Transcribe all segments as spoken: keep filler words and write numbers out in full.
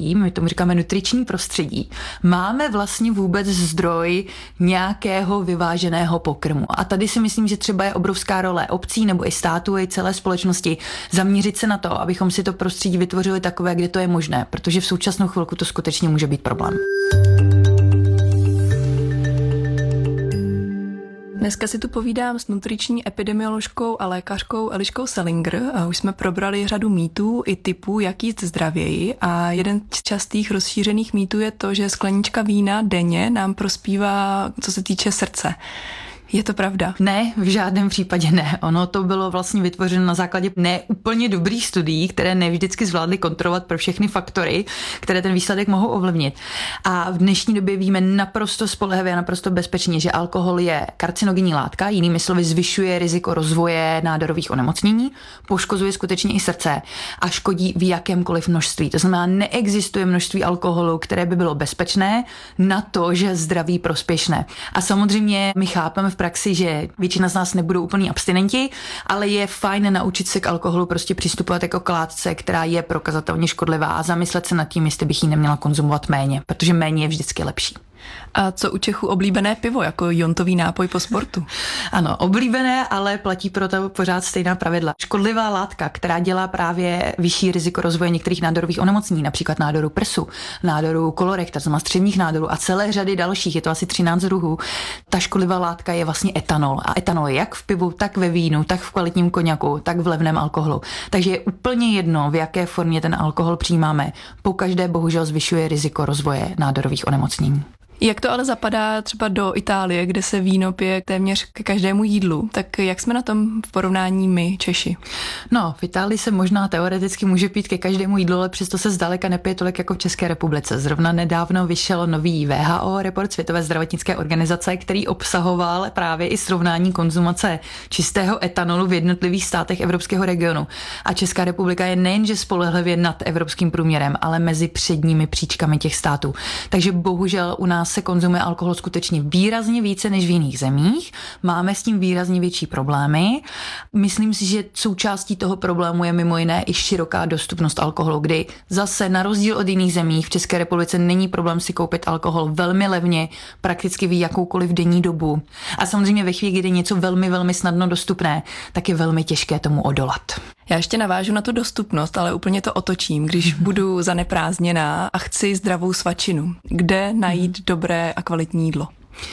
prostředí, my tomu říkáme nutriční prostředí, máme vlastně vůbec zdroj nějakého vyváženého pokrmu. A tady si myslím, že třeba je obrovská role obcí nebo i státu, i celé společnosti zaměřit se na to, abychom si to prostředí vytvořili takové, kde to je možné, protože v současnou chvilku to skutečně může být problém. Dneska si tu povídám s nutriční epidemioložkou a lékařkou Eliškou Selinger a už jsme probrali řadu mýtů i typů, jak jíst zdravěji, a jeden z častých rozšířených mýtů je to, že sklenička vína denně nám prospívá, co se týče srdce. Je to pravda? Ne, v žádném případě ne. Ono to bylo vlastně vytvořeno na základě neúplně dobrých studií, které nevždycky zvládly kontrolovat pro všechny faktory, které ten výsledek mohou ovlivnit. A v dnešní době víme naprosto spolehlivě a naprosto bezpečně, že alkohol je karcinogenní látka, jinými slovy zvyšuje riziko rozvoje nádorových onemocnění, poškozuje skutečně i srdce a škodí v jakémkoliv množství. To znamená, neexistuje množství alkoholu, které by bylo bezpečné na to, že zdraví prospěšné. A samozřejmě my chápeme v praxi, že většina z nás nebudou úplní abstinenti, ale je fajn naučit se k alkoholu prostě přistupovat jako k látce, která je prokazatelně škodlivá, a zamyslet se nad tím, jestli bych ji neměla konzumovat méně, protože méně je vždycky lepší. A co u Čechů oblíbené pivo, jako jontový nápoj po sportu? Ano, oblíbené, ale platí pro to pořád stejná pravidla. Škodlivá látka, která dělá právě vyšší riziko rozvoje některých nádorových onemocnění, například nádoru prsu, nádoru kolorekta, znamená střevních nádorů a celé řady dalších, je to asi třináct druhů. Ta škodlivá látka je vlastně etanol. A etanol je jak v pivu, tak ve vínu, tak v kvalitním koněku, tak v levném alkoholu. Takže je úplně jedno, v jaké formě ten alkohol přijímáme. Pokaždé bohužel zvyšuje riziko rozvoje nádorových onemocnění. Jak to ale zapadá třeba do Itálie, kde se víno pije téměř ke každému jídlu, tak jak jsme na tom v porovnání my, Češi? No, v Itálii se možná teoreticky může pít ke každému jídlu, ale přesto se zdaleka nepije tolik jako v České republice. Zrovna nedávno vyšel nový W H O report Světové zdravotnické organizace, který obsahoval právě i srovnání konzumace čistého etanolu v jednotlivých státech evropského regionu. A Česká republika je nejenže spolehlivě nad evropským průměrem, ale mezi předními příčkami těch států. Takže bohužel u nás se konzumuje alkohol skutečně výrazně více než v jiných zemích. Máme s tím výrazně větší problémy. Myslím si, že součástí toho problému je mimo jiné i široká dostupnost alkoholu, kdy zase na rozdíl od jiných zemí v České republice není problém si koupit alkohol velmi levně, prakticky v jakoukoliv denní dobu. A samozřejmě ve chvíli, kdy je něco velmi, velmi snadno dostupné, tak je velmi těžké tomu odolat. Já ještě navážu na tu dostupnost, ale úplně to otočím, když budu zaneprázdněná a chci zdravou svačinu. Kde najít dobré a kvalitní jídlo?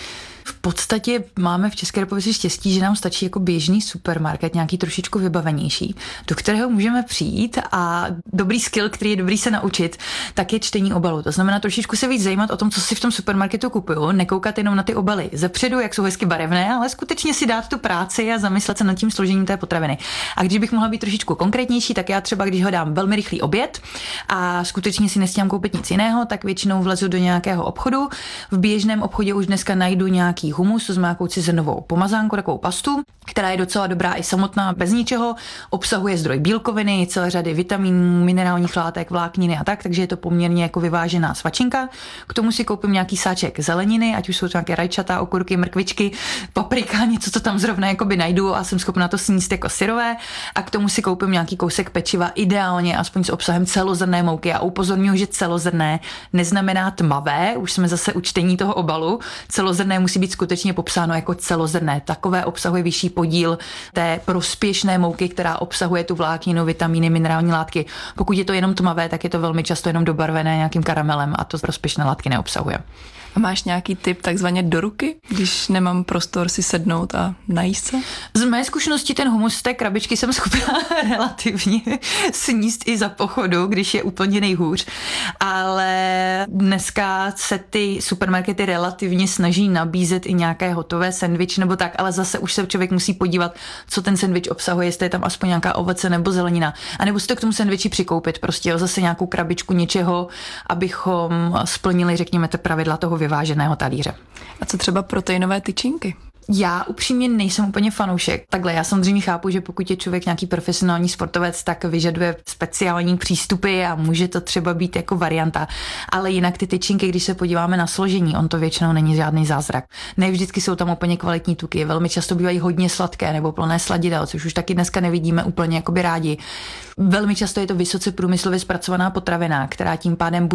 V podstatě máme v České republice štěstí, že nám stačí jako běžný supermarket, nějaký trošičku vybavenější, do kterého můžeme přijít, a dobrý skill, který je dobrý se naučit, tak je čtení obalu. To znamená trošičku se víc zajímat o tom, co si v tom supermarketu kupuju, nekoukat jenom na ty obaly zepředu, jak jsou hezky barevné, ale skutečně si dát tu práci a zamyslet se nad tím složením té potraviny. A když bych mohla být trošičku konkrétnější, tak já třeba, když ho dám velmi rychlý oběd a skutečně si nestíhám koupit nic jiného, tak většinou vlezu do nějakého obchodu. V běžném obchodě už dneska najdu nějaký humus, to znamená nějakou cizenovou pomazánku, takovou pastu, která je docela dobrá i samotná bez ničeho, obsahuje zdroj bílkoviny, celé řady vitaminů, minerálních látek, vlákniny a tak, takže je to poměrně jako vyvážená svačinka. K tomu si koupím nějaký sáček zeleniny, ať už jsou to nějaké rajčata, okurky, mrkvičky, paprika, něco, co tam zrovna jakoby najdu a jsem schopna to sníst jako syrové, a k tomu si koupím nějaký kousek pečiva, ideálně aspoň s obsahem celozrnné mouky. A upozorňuji, že celozrnné neznamená tmavé, už jsme zase u čtení toho obalu. Celozrnné musí být skutečně popsáno jako celozrnné. Takové obsahuje vyšší podíl té prospěšné mouky, která obsahuje tu vlákninu, vitamíny, minerální látky. Pokud je to jenom tmavé, tak je to velmi často jenom dobarvené nějakým karamelem a to prospěšné látky neobsahuje. A máš nějaký tip takzvaně do ruky, když nemám prostor si sednout a najíst se? Z mé zkušenosti ten humus z té krabičky jsem schopná relativně sníst i za pochodu, když je úplně nejhůř. Ale dneska se ty supermarkety relativně snaží nabízet i nějaké hotové sendvič nebo tak, ale zase už se člověk musí podívat, co ten sendvič obsahuje, jestli je tam aspoň nějaká ovoce nebo zelenina. A nebo si to k tomu sendviči přikoupit, prostě jo, zase nějakou krabičku něčeho, abychom splnili, řekněme, ty pravidla toho vyváženého talíře. A co třeba proteinové tyčinky? Já upřímně nejsem úplně fanoušek. Takhle, já samozřejmě chápu, že pokud je člověk nějaký profesionální sportovec, tak vyžaduje speciální přístupy a může to třeba být jako varianta. Ale jinak ty tyčinky, když se podíváme na složení, on to většinou není žádný zázrak. Ne vždycky jsou tam úplně kvalitní tuky, velmi často bývají hodně sladké nebo plné sladidel, což už taky dneska nevidíme úplně jakoby rádi. Velmi často je to vysoce průmyslově zpracovaná potravina, která tím pádem